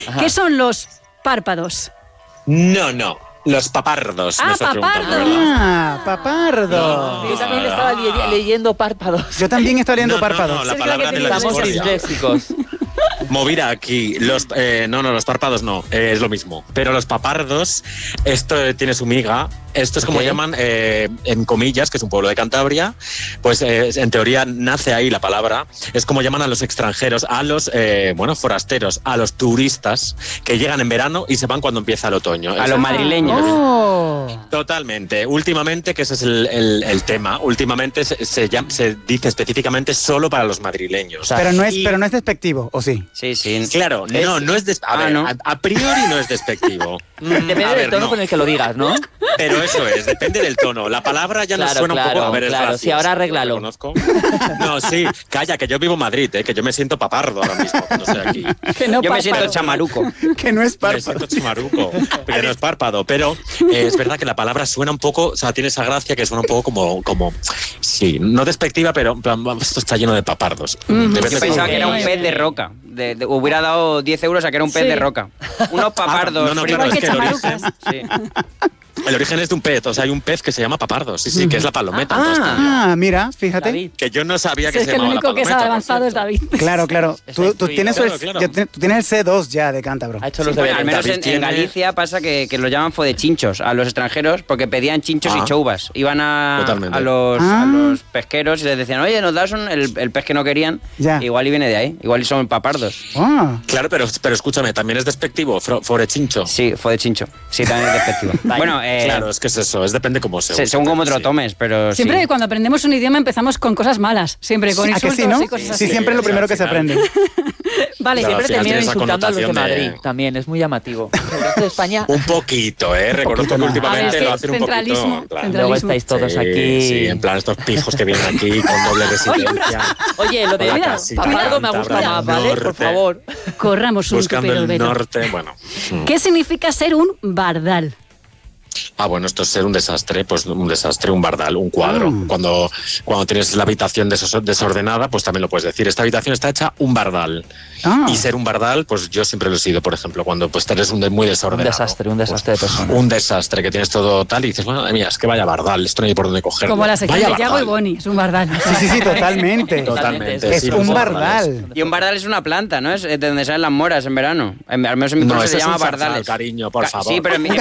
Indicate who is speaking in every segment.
Speaker 1: ¿Qué son los párpados?
Speaker 2: No. Los papardos.
Speaker 1: Papardo.
Speaker 3: Yo también estaba leyendo párpados.
Speaker 4: Yo también estaba leyendo párpados.
Speaker 2: No, la palabra de la
Speaker 3: Estamos
Speaker 2: discordia.
Speaker 3: disléxicos.
Speaker 2: Movida aquí. Los párpados no, es lo mismo. Pero los papardos, esto tiene su miga. Esto es como llaman en Comillas, que es un pueblo de Cantabria. Pues en teoría nace ahí la palabra. Es como llaman a los extranjeros, a los forasteros, a los turistas que llegan en verano y se van cuando empieza el otoño.
Speaker 5: A los madrileños.
Speaker 2: Totalmente. Últimamente, que ese es el tema, últimamente se dice específicamente solo para los madrileños.
Speaker 4: Pero no es despectivo, ¿o sí?
Speaker 5: Sí.
Speaker 2: Claro, no es despectivo. A priori no es despectivo.
Speaker 3: Depende del tono con el que lo digas, ¿no?
Speaker 2: Pero eso es, depende del tono. La palabra ya nos suena un poco... A ver,
Speaker 3: claro. Sí, ahora arréglalo.
Speaker 2: No, sí. Calla, que yo vivo en Madrid, que yo me siento papardo ahora mismo cuando estoy aquí.
Speaker 5: Yo me siento chamaruco.
Speaker 4: Que no es párpado.
Speaker 2: Me siento chamaruco, pero no es párpado. Pero es verdad que la palabra suena un poco... O sea, tiene esa gracia que suena un poco como sí, no despectiva, pero en plan, esto está lleno de papardos.
Speaker 5: Yo pensaba que era un pez de roca. Hubiera dado 10 euros a que era un pez de roca. Unos papardos.
Speaker 2: No,
Speaker 1: Igual
Speaker 2: claro,
Speaker 1: que chamarucas.
Speaker 5: Sí.
Speaker 2: El origen es de un pez, o sea, hay un pez que se llama papardo, sí, que es la palometa.
Speaker 4: Mira, fíjate.
Speaker 3: David.
Speaker 2: Que yo no sabía que
Speaker 1: Es
Speaker 2: se
Speaker 1: que el
Speaker 2: llamaba
Speaker 1: único
Speaker 2: la
Speaker 1: que se ha
Speaker 2: palometa.
Speaker 1: avanzado es David.
Speaker 4: Claro. Tú tienes
Speaker 2: Claro.
Speaker 4: tú tienes el C2 ya de cántabro.
Speaker 3: Ha hecho los
Speaker 5: Bueno,
Speaker 3: deberes.
Speaker 5: al menos
Speaker 2: David
Speaker 5: en
Speaker 2: tiene-
Speaker 5: Galicia pasa que lo llaman fodechinchos a los extranjeros porque pedían chinchos y choubas. Iban
Speaker 2: Totalmente.
Speaker 5: a los pesqueros y les decían, oye, nos das el pez que no querían.
Speaker 4: Ya.
Speaker 5: Igual y viene de ahí. Igual y son papardos.
Speaker 2: Claro, pero escúchame, también es despectivo, forechincho.
Speaker 5: Sí, fodechincho. Sí, también es despectivo. Bueno,
Speaker 2: Claro, es que es eso, depende cómo se use.
Speaker 5: según cómo te lo
Speaker 2: Sí.
Speaker 5: tomes, pero
Speaker 1: Siempre
Speaker 5: sí.
Speaker 1: cuando aprendemos un idioma empezamos con cosas malas. Siempre con
Speaker 4: ¿A que
Speaker 1: insultos
Speaker 4: sí, no?
Speaker 1: y cosas así.
Speaker 4: Sí, siempre es lo primero que se aprende.
Speaker 1: Vale,
Speaker 2: Claro,
Speaker 3: Siempre
Speaker 2: al final
Speaker 3: terminan
Speaker 2: tiene esa
Speaker 3: insultando a los de
Speaker 2: connotación de-
Speaker 3: Madrid. También es muy llamativo. El resto de España...
Speaker 2: Un poquito, Reconozco que
Speaker 4: nada.
Speaker 2: últimamente
Speaker 1: A ver, es que
Speaker 2: lo hacen un
Speaker 1: centralismo,
Speaker 2: poquito. Claro.
Speaker 1: centralismo.
Speaker 3: Luego estáis todos
Speaker 2: Sí,
Speaker 3: aquí...
Speaker 2: Sí, en plan estos pijos que vienen aquí con doble residencia.
Speaker 3: Oye, lo de
Speaker 2: Con la
Speaker 1: Mira,
Speaker 2: casita
Speaker 3: papardo me gusta
Speaker 2: Cantabria
Speaker 3: más, ¿vale? Por
Speaker 2: Norte,
Speaker 3: favor.
Speaker 1: corramos un
Speaker 2: Buscando
Speaker 1: tupido
Speaker 2: el
Speaker 1: velo.
Speaker 2: norte, bueno.
Speaker 1: ¿Qué significa ser un bardal?
Speaker 2: Bueno, esto es ser un desastre, un bardal, un cuadro. Cuando tienes la habitación desordenada, pues también lo puedes decir. Esta habitación está hecha un bardal. Y ser un bardal, pues yo siempre lo he sido, por ejemplo, cuando pues eres muy desordenado.
Speaker 3: Un desastre de persona.
Speaker 2: Un desastre, que tienes todo tal y dices, madre mía, es que vaya bardal, esto no hay por dónde cogerlo.
Speaker 1: Como la sección
Speaker 2: Vaya
Speaker 1: de Yago y
Speaker 2: bardal.
Speaker 1: Boni, es un bardal.
Speaker 4: Sí, totalmente.
Speaker 2: Totalmente.
Speaker 4: Es
Speaker 2: sí,
Speaker 4: un
Speaker 2: los
Speaker 4: bardal.
Speaker 5: Y un bardal es una planta, ¿no? Es de donde salen las moras en verano. Al menos en mi
Speaker 2: No,
Speaker 5: pueblo
Speaker 2: eso
Speaker 5: se
Speaker 2: es
Speaker 5: llama
Speaker 2: un zarzal,
Speaker 5: bardales.
Speaker 2: cariño, por favor.
Speaker 5: Sí, pero en mi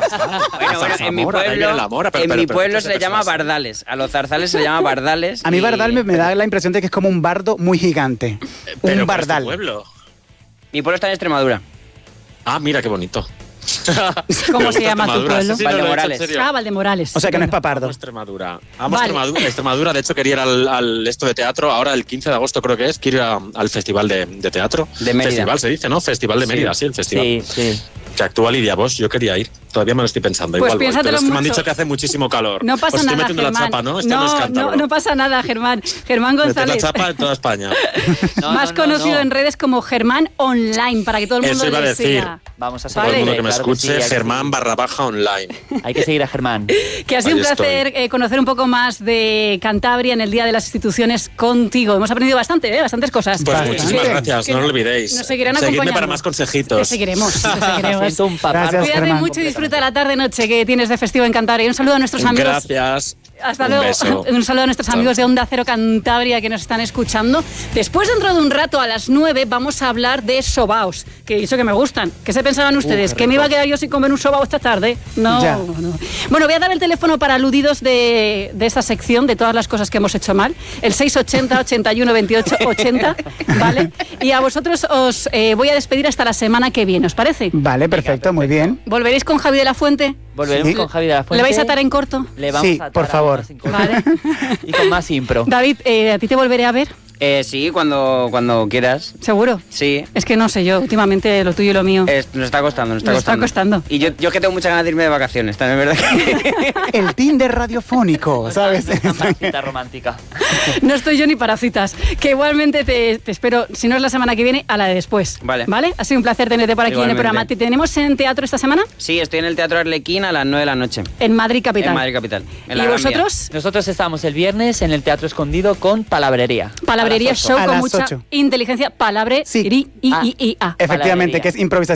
Speaker 5: pueblo se le llama bardales. A los zarzales se le llama bardales.
Speaker 4: A mí
Speaker 5: y-
Speaker 4: bardal me da la impresión de que es como un bardo muy gigante.
Speaker 2: Pero
Speaker 4: Un bardal.
Speaker 2: pueblo.
Speaker 5: Mi pueblo está en Extremadura.
Speaker 2: Ah, mira qué bonito.
Speaker 1: ¿Cómo se llama tu pueblo?
Speaker 5: Valdemorales.
Speaker 1: Valdemorales.
Speaker 4: O sea que no es
Speaker 2: Amo
Speaker 4: papardo.
Speaker 2: Extremadura. Amo
Speaker 1: Vale.
Speaker 2: Extremadura. De hecho, quería ir al esto de teatro. Ahora, el 15 de agosto, creo que es. Quiero ir al festival de teatro.
Speaker 5: De Mérida.
Speaker 2: Festival se dice, ¿no? Festival de Mérida, sí, el festival.
Speaker 3: Sí.
Speaker 2: Que actúa Lidia Bosch. Yo quería ir. Todavía me lo estoy pensando.
Speaker 1: Pues
Speaker 2: Igual voy, pero
Speaker 1: piénsatelo
Speaker 2: es que me han
Speaker 1: mucho.
Speaker 2: dicho que hace muchísimo calor.
Speaker 1: No pasa
Speaker 2: Os estoy
Speaker 1: nada,
Speaker 2: metiendo
Speaker 1: Germán.
Speaker 2: la chapa, ¿no? Esto no es cántabro.
Speaker 1: no pasa nada, Germán. Germán
Speaker 2: Meter la
Speaker 1: González.
Speaker 2: chapa en toda España.
Speaker 1: Más conocido en redes como Germán Online, para que todo el mundo
Speaker 2: Eso iba a
Speaker 1: le
Speaker 2: decir.
Speaker 1: siga.
Speaker 3: Vamos a
Speaker 2: Todo el
Speaker 1: Vale.
Speaker 2: mundo que me
Speaker 3: Claro que
Speaker 2: escuche,
Speaker 3: sí,
Speaker 2: Germán_online.
Speaker 3: Hay que seguir a Germán.
Speaker 1: Que ha sido
Speaker 2: Ahí
Speaker 1: un placer conocer un poco más de Cantabria en el Día de las Instituciones contigo. Hemos aprendido bastante, bastantes cosas.
Speaker 2: Pues
Speaker 4: Bastante.
Speaker 2: muchísimas gracias,
Speaker 1: Que
Speaker 2: no lo olvidéis.
Speaker 1: nos seguirán
Speaker 2: Seguidme
Speaker 1: acompañando.
Speaker 2: para más consejitos.
Speaker 1: Te seguiremos.
Speaker 3: Siento un papardo.
Speaker 4: Gracias,
Speaker 1: Cuídate
Speaker 4: Germán.
Speaker 1: mucho y disfruta la tarde-noche que tienes de festivo en Cantabria. Y un saludo a nuestros amigos.
Speaker 2: Gracias.
Speaker 1: Hasta
Speaker 2: Un
Speaker 1: luego.
Speaker 2: beso.
Speaker 1: Un saludo a nuestros amigos de Onda Cero Cantabria que nos están escuchando. Después, dentro de un rato, a las 9, vamos a hablar de sobaos, que he dicho que me gustan. ¿Qué se pensaban ustedes? ¿Que me iba a quedar yo sin comer un sobao esta tarde? No,
Speaker 4: Ya.
Speaker 1: no. Bueno, voy a dar el teléfono para aludidos de esta sección, de todas las cosas que hemos hecho mal. El 680 81 28 80, ¿vale? Y a vosotros os voy a despedir hasta la semana que viene, ¿os parece?
Speaker 4: Vale, perfecto, muy bien.
Speaker 1: ¿Volveréis con Javi de la Fuente?
Speaker 3: Volveremos
Speaker 4: Sí.
Speaker 3: con Javi de la Fuente.
Speaker 1: ¿Le vais a atar en corto?
Speaker 3: Le vamos
Speaker 4: Sí,
Speaker 3: a atar
Speaker 4: por
Speaker 3: a
Speaker 4: favor.
Speaker 3: más en corto.
Speaker 1: Vale.
Speaker 3: Y con más impro.
Speaker 1: David, ¿a ti te volveré a ver?
Speaker 5: Sí, cuando quieras.
Speaker 1: ¿Seguro?
Speaker 5: Sí.
Speaker 1: Es que no sé yo, últimamente lo tuyo y lo mío.
Speaker 5: Nos está costando, nos está
Speaker 1: Nos está
Speaker 5: costando.
Speaker 1: costando.
Speaker 5: Y yo que tengo muchas ganas de irme de vacaciones, también, ¿verdad?
Speaker 4: El Tinder radiofónico, ¿sabes?
Speaker 3: Una cita romántica.
Speaker 1: No estoy yo ni para citas. Que igualmente te espero, si no es la semana que viene, a la de después.
Speaker 5: Vale.
Speaker 1: ¿Vale? Ha sido un placer tenerte por aquí en el
Speaker 5: Igualmente.
Speaker 1: programa. ¿Te tenemos en teatro esta semana?
Speaker 5: Sí, estoy en el Teatro Arlequín a las 9 de la noche.
Speaker 1: En Madrid Capital.
Speaker 5: En Madrid Capital. en la
Speaker 1: ¿Y
Speaker 5: Gran Vía.
Speaker 1: vosotros?
Speaker 3: Nosotros estamos el viernes en el Teatro Escondido con Palabrería.
Speaker 1: Palabrería
Speaker 3: A las 8.
Speaker 1: show
Speaker 4: A
Speaker 1: con
Speaker 4: las
Speaker 1: mucha
Speaker 4: 8.
Speaker 1: inteligencia. Palabrería.
Speaker 4: Sí.
Speaker 1: I.
Speaker 4: Efectivamente,
Speaker 3: Palabrería.
Speaker 4: que es improvisación